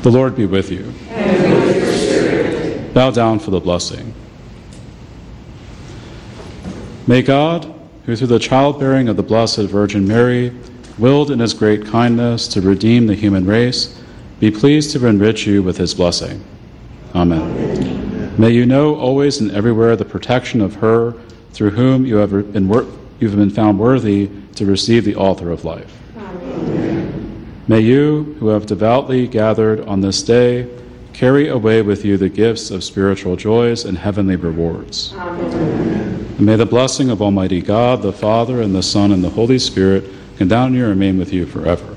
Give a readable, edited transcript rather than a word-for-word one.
The Lord be with you. And with your spirit. Bow down for the blessing. May God, who through the childbearing of the Blessed Virgin Mary willed in his great kindness to redeem the human race, be pleased to enrich you with his blessing. Amen. Amen. May you know always and everywhere the protection of her through whom you've been found worthy to receive the author of life. Amen. May you, who have devoutly gathered on this day, carry away with you the gifts of spiritual joys and heavenly rewards. Amen. And may the blessing of Almighty God, the Father, and the Son, and the Holy Spirit continue to remain with you forever.